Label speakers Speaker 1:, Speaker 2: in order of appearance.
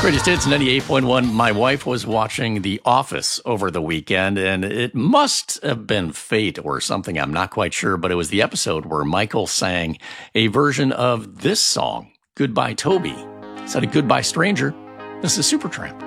Speaker 1: Greatest Hits 98.1. My wife was watching The Office over the weekend, and it must have been fate or something. I'm not quite sure, but it was the episode where Michael sang a version of this song, Goodbye Toby. Instead of Goodbye Stranger, this is Supertramp.